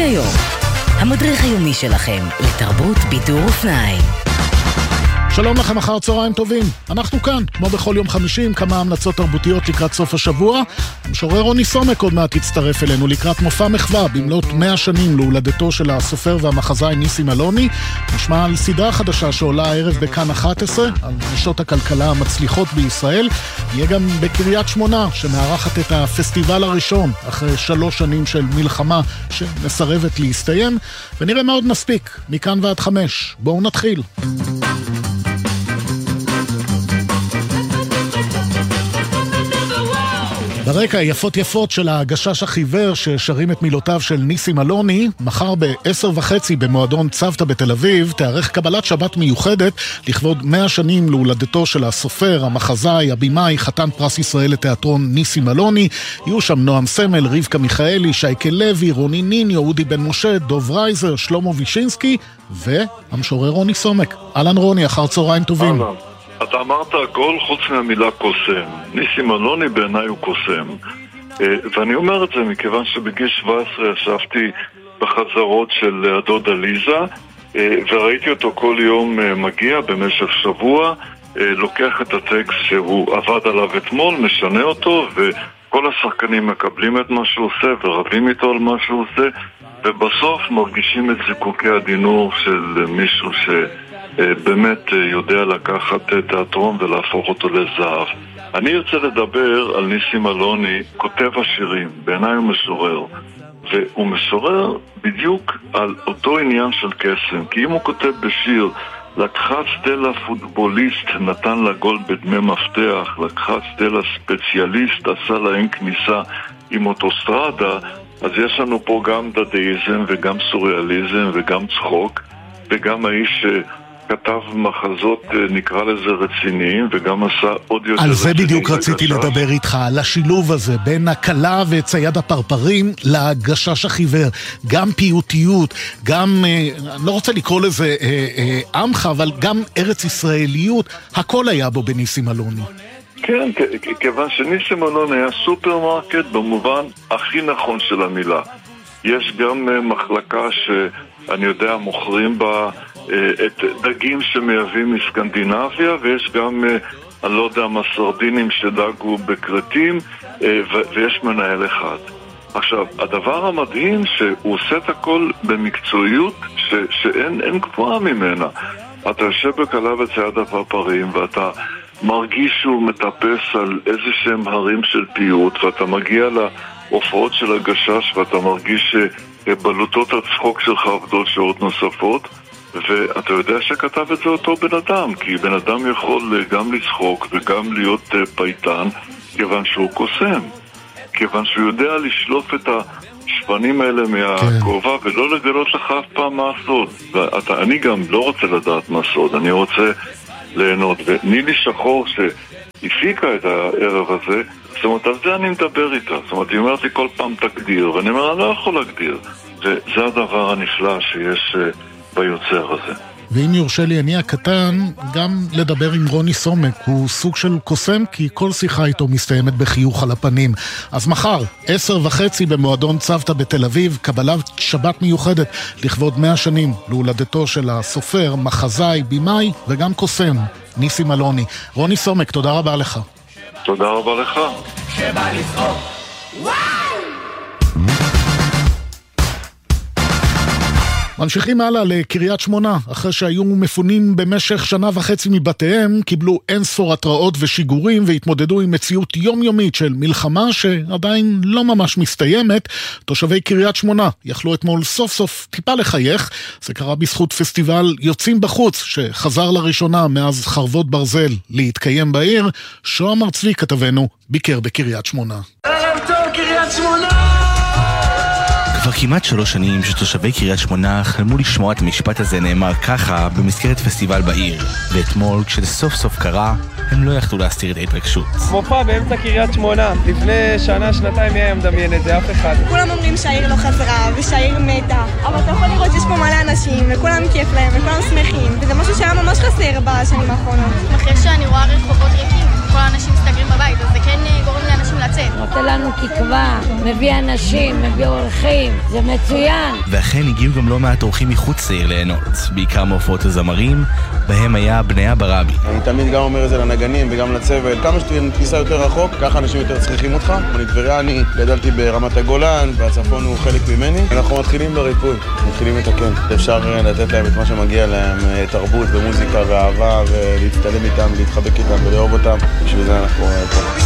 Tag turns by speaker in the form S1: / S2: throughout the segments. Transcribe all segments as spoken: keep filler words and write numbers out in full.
S1: היום, המדריך היומי שלכם לתרבות, בידור ופנאי.
S2: שלום לכם, אחר צהריים טובים. אנחנו כאן, כמו בכל יום חמישי, עם כמה המלצות תרבותיות לקראת סוף השבוע. המשורר רוני סומק עוד מעט יצטרף אלינו לקראת מופע מחווה במלאת מאה שנים להולדתו של הסופר והמחזאי ניסים אלוני. נשמע על סדרה חדשה שעולה הערב בכאן אחת עשרה, על נשות הכלכלה המצליחות בישראל. יהיה גם בקריית שמונה, שמארחת את הפסטיבל הראשון, אחרי שלוש שנים של מלחמה שמסרבת להסתיים. ונראה מה עוד נספיק, מכאן ועד חמש. בואו נתחיל. ברקע יפות יפות של הגשש החיוור ששרים את מילותיו של ניסים אלוני, מחר בעשר וחצי במועדון צוותא בתל אביב תארך קבלת שבת מיוחדת לכבוד מאה שנים להולדתו של הסופר, המחזאי, הבימאי, חתן פרס ישראל לתיאטרון ניסים אלוני. יהיו שם נועם סמל, רבקה מיכאלי, שייקה לוי, רוני ניניו, אודי בן משה, דוב רייזר, שלמה וישינסקי והמשורר רוני סומק. אהלן רוני, אחר צהריים טובים.
S3: אהלן. אתה אמרת הכל חוץ מהמילה קוסם. ניסים אלוני בעיניי הוא קוסם. ואני אומר את זה מכיוון שבגיל שבע עשרה ישבתי בחזרות של הדודה ליזה, וראיתי אותו כל יום מגיע במשך שבוע, לוקח את הטקסט שהוא עבד עליו אתמול, משנה אותו, וכל השחקנים מקבלים את מה שהוא עושה ורבים איתו על מה שהוא עושה, ובסוף מרגישים את זיקוקי הדינור של מישהו ש... באמת יודע לקחת תיאטרון ולהפוך אותו לזהב. אני רוצה לדבר על ניסים אלוני, כותב השירים, בעיניי הוא משורר, והוא משורר בדיוק על אותו עניין של קסם, כי אם הוא כותב בשיר, לקחה סטלה פוטבוליסט, נתן לה גול בדמי מפתח, לקחה סטלה ספציאליסט, עשה לה אין כניסה עם אוטוסטרדה, אז יש לנו פה גם דדאיזם וגם סוריאליזם וגם צחוק, וגם האיש כתב מחזות, נקרא לזה רציניים, וגם עשה עוד יותר רציניים. על זה בדיוק רציתי לדבר איתך, על השילוב הזה בין הקלה וצייד הפרפרים לגשש החיוור. גם פיוטיות, גם, אני לא רוצה לקרוא לזה עמך, אבל גם ארץ ישראליות, הכל היה בו בניסים אלוני. כן, כיוון שניסים אלוני היה סופרמרקט במובן הכי נכון של המילה. יש גם מחלקה שאני יודע מוכרים בה את דגים שמייבאים מסקנדינביה, ויש גם, אני לא יודע, מסרדינים שדגו בקרטים, ויש מנהל אחד. עכשיו, הדבר המדהים שהוא עושה את הכל במקצועיות ש, שאין אין גבוהה ממנה. אתה יושב בקלה וצייד הפרפרים ואתה מרגיש שהוא מטפס על איזה שהם הרים של פיוט, ואתה מגיע להופעות של הגשש ואתה מרגיש שבלוטות הצחוק שלך עבדות שעות נוספות, ואתה יודע שכתב את זה אותו בן אדם, כי בן אדם יכול גם לצחוק וגם להיות פייטן, כיוון שהוא קוסם, כיוון שהוא יודע לשלוף את השפנים האלה מהכובע ולא לגלות לך אף פעם מה הסוד. ואתה, אני גם לא רוצה לדעת מה הסוד, אני רוצה ליהנות. ונילי שחור שהפיקה את הערב הזה, זאת אומרת, על זה אני מדבר איתה. זאת אומרת, היא אומרת לי כל פעם תגדיר, ואני אומר, אני לא יכול להגדיר. וזה הדבר הנפלא שיש ביוצר הזה.
S2: ואם יורשה לי אני הקטן, גם לדבר עם רוני סומק, הוא סוג של קוסם, כי כל שיחה איתו מסתיימת בחיוך על הפנים. אז מחר, עשר וחצי במועדון צוותא בתל אביב, קבלת שבת מיוחדת לכבוד מאה שנים להולדתו של הסופר, מחזאי, בימאי וגם קוסם, ניסים אלוני. רוני סומק, תודה רבה לך.
S3: תודה רבה לך.
S4: שבא לצחוק. וואו!
S2: ממשיכים הלאה לקריית שמונה, אחרי שהיו מפונים במשך שנה וחצי מבתיהם, קיבלו אין ספור התראות ושיגורים והתמודדו עם מציאות יומיומית של מלחמה שעדיין לא ממש מסתיימת. תושבי קריית שמונה יכלו אתמול סוף סוף טיפה לחייך. זה קרה בזכות פסטיבל יוצאים בחוץ, שחזר לראשונה מאז חרבות ברזל להתקיים בעיר. שוהם הר צבי כתבנו ביקר בקריית שמונה.
S4: ערב טוב קריית שמונה!
S5: כבר כמעט שלוש שנים שתושבי קריית שמונה חלמו לשמוע את המשפט הזה נאמר ככה במסגרת פסטיבל בעיר, ואתמול כשזה סוף סוף קרה הם לא יכלו להסתיר את ההתרגשות.
S6: מופע באמצע קריית שמונה, לפני שנה, שנתיים מי היה מדמיין את זה, אף אחד.
S7: כולם אומרים שהעיר לא חזרה ושהעיר מתה, אבל אתה יכול לראות שיש פה מלא אנשים וכולם כיף להם וכולם שמחים, וזה משהו שהיה ממש חסר בשנים האחרונות.
S8: אחרי שאני רואה רחובות ריקים, כל האנשים מסתגרים בבית, אז זה כן גורם לאנשים
S7: לצאת.
S8: נותן לנו תקווה, מביא אנשים, מביא אורחים, זה מצוין.
S5: ואכן הגיעו גם לא מעט אורחים מחוץ לעיר ליהנות, בעיקר מהופעות הזמרים, בהם היה בניה ברבי.
S9: אני תמיד גם אומר את זה לנגנים וגם לצוות, כמה שתיסע יותר רחוק, ככה אנשים יותר צריכים אותך. אני טבריה, אני גדלתי ברמת הגולן, והצפון הוא חלק ממני. אנחנו מתחילים בריפוי, מתחילים לתקן. אפשר לתת להם את מה שמגיע להם, תרבות ומוזיקה ואהבה, ולהצטלם איתם, להתחבק איתם ולאהוב אותם. בשביל זה אנחנו פה.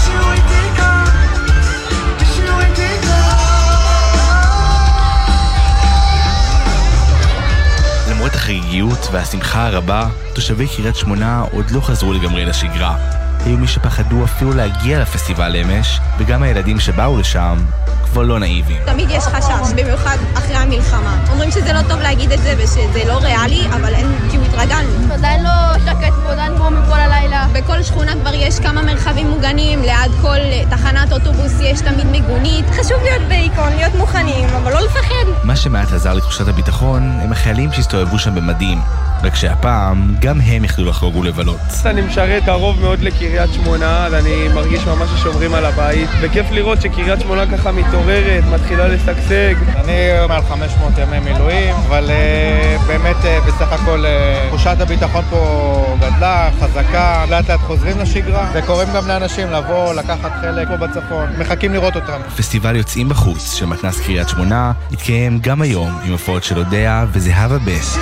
S5: למרות החגיגיות והשמחה הרבה, תושבי קריית שמונה עוד לא חזרו לגמרי לשגרה. היו מי שפחדו אפילו להגיע לפסטיבל אמש, וגם הילדים שבאו לשם כבר לא נאיבים.
S7: תמיד יש חשש, במיוחד אחרי המלחמה. אומרים שזה לא טוב להגיד את זה ושזה לא ריאלי, אבל אין, כאילו התרגלנו.
S10: עדיין לא שקט פה, עדיין פה מכל הלילה.
S7: בכל שכונה כבר יש כמה מרחבים מוגנים, ליד כל תחנת אוטובוס יש תמיד מיגונית. חשוב להיות בעיקרון, להיות מוכנים, אבל לא לפחד.
S5: מה שמעט עזר לתחושת הביטחון הם החיילים שהסתובבו שם במדים, רק שהפעם גם הם יכלו לחגוג ולבלות.
S6: אני משרת קרוב מאוד לקריית שמונה, אז אני מרגיש ממש ששומרים על הבית, וכיף לראות שקריית שמונה ככה מתעוררת, מתחילה לשגשג.
S11: אני מעל חמש מאות ימי מילואים, אבל uh, באמת uh, בסך הכל uh, תחושת הביטחון פה גדלה, חזקה, לאט לאט חוזרים לשגרה, וקוראים גם לאנשים לבוא, לקחת חלק פה בצפון, מחכים לראות אותם.
S5: פסטיבל יוצאים בחוץ של מתנ"ס קריית שמונה התקיים גם היום עם הופעות של אודיה וזהבה בס.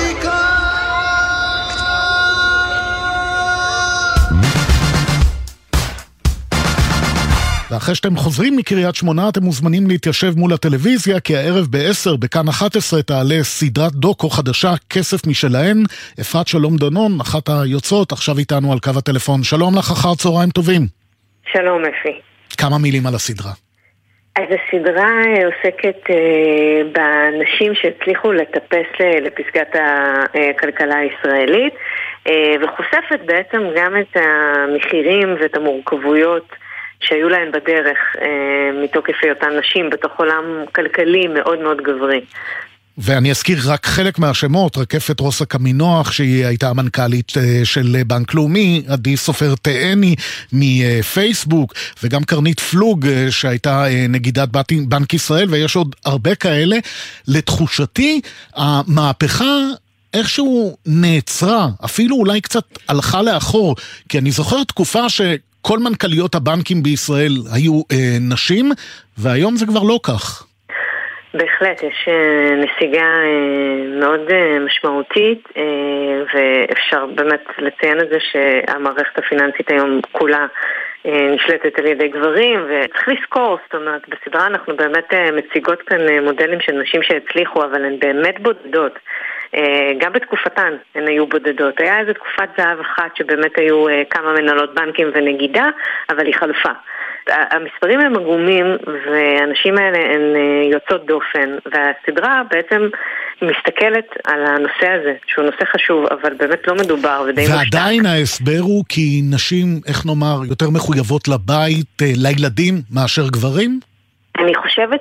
S2: ואחרי שאתם חוזרים מקריית שמונה, אתם מוזמנים להתיישב מול הטלוויזיה, כי הערב בעשר, בכאן אחת עשרה, תעלה סדרת דוקו חדשה, כסף משלהן. אפרת שלום דנון, אחת היוצאות, עכשיו איתנו על קו הטלפון. שלום לך, אחר צהריים טובים.
S12: שלום אפי.
S2: כמה מילים על הסדרה.
S12: אז הסדרה עוסקת אה, בנשים שהצליחו לטפס לפסגת הכלכלה הישראלית, אה, וחושפת בעצם גם את המחירים ואת המורכבויות שהיו להן בדרך אה, מתוקף היותן נשים בתוך עולם כלכלי מאוד מאוד גברי.
S2: ואני אזכיר רק חלק מהשמות, רקפת רוסה קמינוח, שהיא הייתה המנכ"לית של בנק לאומי, עדי סופר תאני מפייסבוק, וגם קרנית פלוג, שהייתה נגידת בנק ישראל, ויש עוד הרבה כאלה. לתחושתי, המהפכה איכשהו נעצרה, אפילו אולי קצת הלכה לאחור, כי אני זוכר תקופה ש... כל מנכ"ליות הבנקים בישראל היו אה, נשים, והיום זה כבר לא כך.
S12: בהחלט, יש אה, נסיגה אה, מאוד אה, משמעותית, אה, ואפשר באמת לציין את זה שהמערכת הפיננסית היום כולה אה, נשלטת על ידי גברים, וצריך לזכור, זאת אומרת, בסדרה אנחנו באמת אה, מציגות כאן אה, מודלים של נשים שהצליחו, אבל הן באמת בודדות. גם בתקופתן הן היו בודדות. היה איזו תקופת זהב אחת שבאמת היו כמה מנהלות בנקים ונגידה, אבל היא חלפה. המספרים הם עגומים, והאנשים האלה הן יוצאות דופן, והסדרה בעצם מסתכלת על הנושא הזה, שהוא נושא חשוב, אבל באמת לא מדובר ודי משתק. ועדיין
S2: ההסבר הוא כי נשים, איך נאמר, יותר מחויבות לבית, לילדים, מאשר גברים?
S12: אני חושבת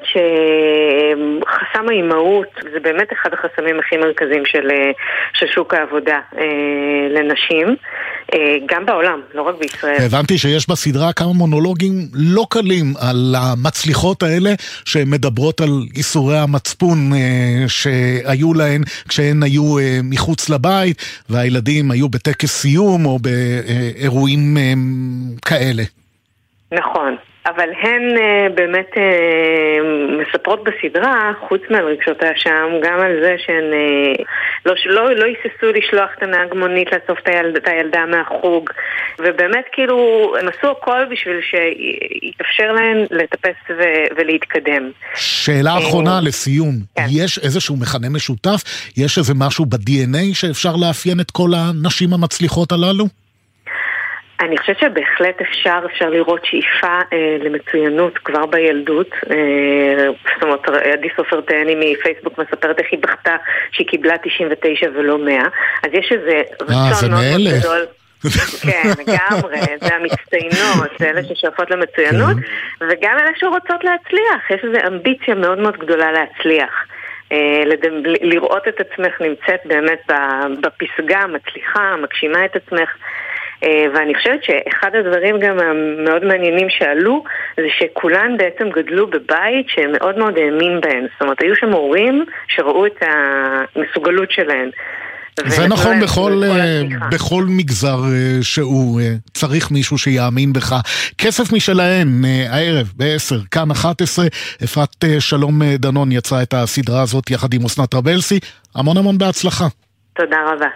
S12: שחסם האימהות זה באמת אחד החסמים הכי מרכזיים של, של שוק העבודה אה, לנשים, אה, גם בעולם, לא רק בישראל.
S2: הבנתי שיש בסדרה כמה מונולוגים לא קלים על המצליחות האלה שמדברות על איסורי המצפון אה, שהיו להן כשהן היו אה, מחוץ לבית, והילדים היו בטקס סיום או באירועים אה, כאלה.
S12: נכון. אבל הן uh, באמת uh, מספרות בסדרה, חוץ מהרגשות האשם, גם על זה שהן uh, לא, לא, לא יססו לשלוח את הנהג מונית לאסוף את הילד, את הילדה מהחוג, ובאמת כאילו הם עשו הכל בשביל שיתאפשר להן לטפס ו- ולהתקדם.
S2: שאלה אחרונה לסיום, כן. יש איזשהו מכנה משותף? יש איזה משהו ב-די אן איי שאפשר לאפיין את כל הנשים המצליחות הללו?
S12: אני חושבת שבהחלט אפשר, אפשר לראות שאיפה אה, למצוינות כבר בילדות. אה, זאת אומרת, עדי סופר תאני מפייסבוק מספרת איך היא בכתה שהיא קיבלה תשעים ותשע ולא מאה. אז יש איזה רצון מאוד מאוד גדול. כן, לגמרי, זה המצטיינות, זה אלה ששואפות למצוינות, וגם אלה שרוצות להצליח. יש איזו אמביציה מאוד מאוד גדולה להצליח. לראות את עצמך נמצאת באמת בפסגה, מצליחה, מגשימה את עצמך. ואני חושבת שאחד הדברים גם המאוד מעניינים שעלו, זה שכולן בעצם גדלו בבית שמאוד מאוד האמין בהן. זאת אומרת, היו שם הורים שראו את המסוגלות שלהן.
S2: זה נכון בכל, בכל מגזר שהוא צריך מישהו שיאמין בך. כסף משלהן, הערב בעשר, כאן אחת עשרה, אפרת שלום דנון יצאה את הסדרה הזאת יחד עם אסנת רבלסי. המון המון בהצלחה.
S12: תודה רבה.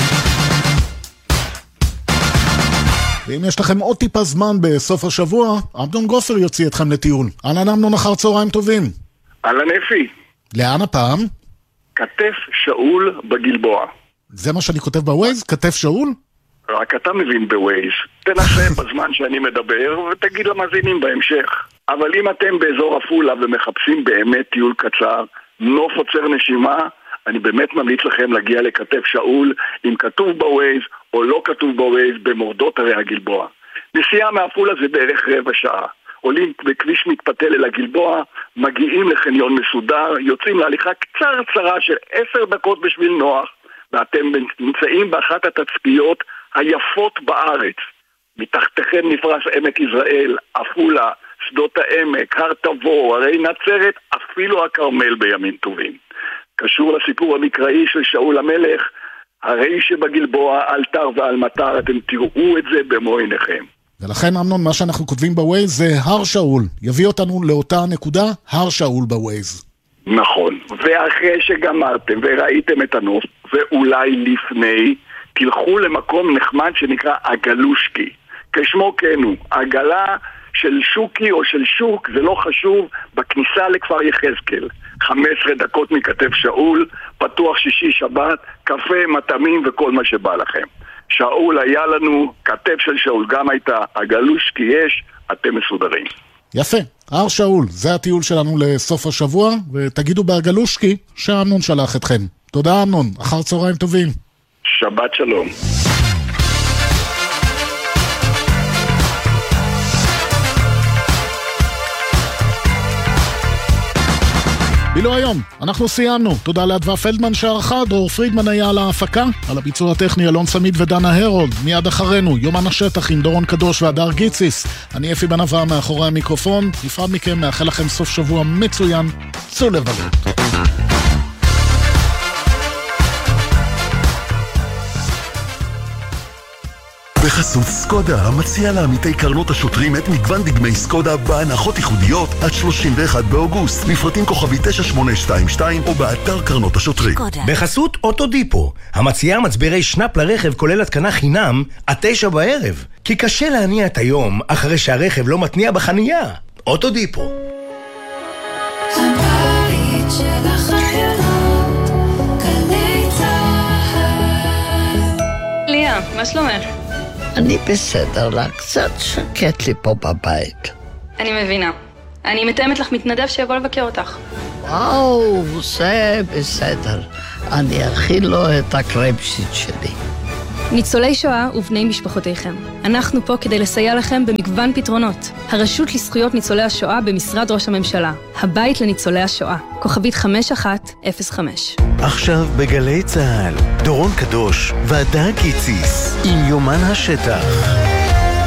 S2: ואם יש לכם עוד טיפה זמן בסוף השבוע, אמנון גופר יוציא אתכם לטיול. אהלן אמנון, אחר צהריים טובים.
S13: אהלן אפי.
S2: לאן הפעם?
S13: כתף שאול בגלבוע.
S2: זה מה שאני כותב בווייז? כתף שאול?
S13: רק אתה מבין בווייז. תנסה בזמן שאני מדבר ותגיד למאזינים בהמשך. אבל אם אתם באזור עפולה ומחפשים באמת טיול קצר, נוף עוצר נשימה, אני באמת ממליץ לכם להגיע לכתף שאול, אם כתוב בווייז או לא כתוב בווייז, במורדות הרי הגלבוע. נסיעה מעפולה זה בערך רבע שעה. עולים בכביש מתפתל אל הגלבוע, מגיעים לחניון מסודר, יוצאים להליכה קצרצרה של עשר דקות בשביל נוח, ואתם נמצאים באחת התצפיות היפות בארץ. מתחתכם נפרס עמק יזרעאל, עפולה, שדות העמק, הר תבור, הרי נצרת, אפילו הכרמל בימים טובים. קשור לסיפור המקראי של שאול המלך, הרי שבגלבוע על תר ועל מטר, אתם תראו את זה במו עיניכם.
S2: ולכן אמנון, מה שאנחנו כותבים בווייז זה הר שאול, יביא אותנו לאותה נקודה, הר שאול בווייז.
S13: נכון, ואחרי שגמרתם וראיתם את הנוף, ואולי לפני, תלכו למקום נחמד שנקרא אגלושקי. כשמו כן הוא, עגלה של שוקי או של שוק, זה לא חשוב, בכניסה לכפר יחזקאל. חמש עשרה דקות מכתף שאול, פתוח שישי שבת, קפה, מטעמים וכל מה שבא לכם. שאול היה לנו, כתף של שאול גם הייתה, אגלושקי יש, אתם מסודרים.
S2: יפה, הר שאול, זה הטיול שלנו לסוף השבוע, ותגידו באגלושקי שאמנון שלח אתכם. תודה אמנון, אחר צהריים טובים.
S13: שבת שלום.
S2: בילו היום, אנחנו סיימנו. תודה לאדווה פלדמן שערכה, דרור פרידמן היה על ההפקה, על הביצוע הטכני אלון סמית ודנה הרולד. מיד אחרינו, יומן השטח עם דורון קדוש והדר גיציס. אני אפי בן אברהם מאחורי המיקרופון, נפרד מכם, מאחל לכם סוף שבוע מצוין. צאו לבלות.
S14: בחסות סקודה, המציע לעמיתי קרנות השוטרים את מגוון דגמי סקודה בהנחות ייחודיות עד שלושים ואחד באוגוסט. מפרטים כוכבי תשע שמונה שתיים שתיים או באתר קרנות השוטרים.
S15: בחסות אוטודיפו, המציע מצברי שנאפ לרכב כולל התקנה חינם עד תשע בערב. כי קשה להניע את היום אחרי שהרכב לא מתניע בחנייה. אוטודיפו.
S16: הבית של החיילות, גלי צהל.
S17: ליה, מה שלומך?
S18: אני בסדר לה, קצת שקט לי פה בבית.
S17: אני מבינה. אני מתאמת לך מתנדב שיבוא לבקר אותך.
S18: וואו, זה בסדר. אני אכיל לו את הקרפשיט שלי.
S17: ניצולי שואה ובני משפחותיכם. אנחנו פה כדי לסייע לכם במגוון פתרונות. הרשות לזכויות ניצולי השואה במשרד ראש הממשלה. הבית לניצולי השואה. כוכבית חמש אחת אפס חמש.
S19: עכשיו בגלי צהל, דורון קדוש והדר גיציס עם יומן השטח.